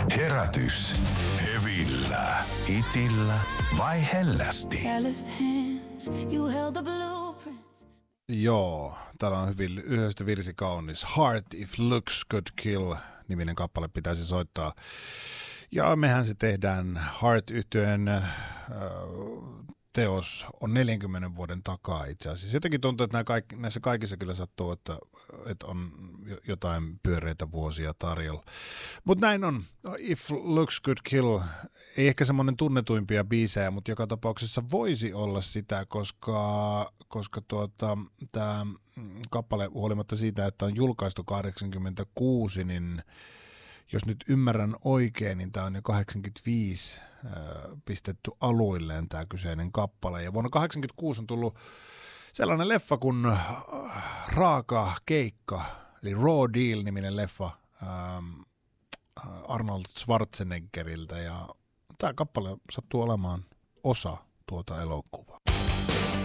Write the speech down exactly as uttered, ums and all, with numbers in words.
Herätys. Hevillä. Itillä vai hellästi? Joo, täällä on hyvin lyhyesti virsi kaunis. Heart If Looks Could Kill -niminen kappale pitäisi soittaa. Ja mehän se tehdään. Heart-yhtyeen äh, teos on neljänkymmenen vuoden takaa itse asiassa. Jotenkin tuntuu, että nämä kaikki, näissä kaikissa kyllä sattuu, että, että on jotain pyöreitä vuosia tarjolla. Mutta näin on. If Looks Could Kill, ei ehkä semmoinen tunnetuimpia biisejä, mutta joka tapauksessa voisi olla sitä, koska, koska tuota, tämä kappale, huolimatta siitä, että on julkaistu kahdeksankymmentäkuusi, niin jos nyt ymmärrän oikein, niin tämä on jo kahdeksankymmentäviisi äh, pistetty aluilleen tämä kyseinen kappale. Ja vuonna kahdeksankymmentäkuusi on tullut sellainen leffa kuin äh, Raaka keikka, eli Raw Deal-niminen leffa ähm, Arnold Schwarzeneggeriltä. Ja tämä kappale sattuu olemaan osa tuota elokuvaa.